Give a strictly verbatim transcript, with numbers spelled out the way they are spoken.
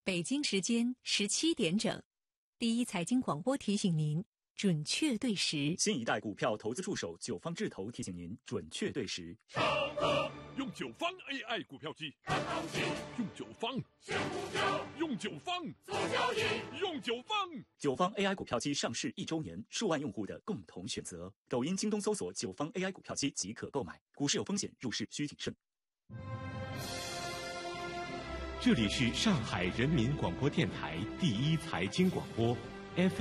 北京时间十七点整，第一财经广播提醒您准确对时。 新一代股票投资助手九方智投提醒您准确对时。 上课用九方 A I 股票机，看行情；用九方选股票，用九方做交易，用九方。 九方 A I 股票机上市一周年，数万用户的共同选择。抖音、京东搜索九方 A I 股票机即可购买。股市有风险，入市需谨慎。 这里是上海人民广播电台第一财经广播，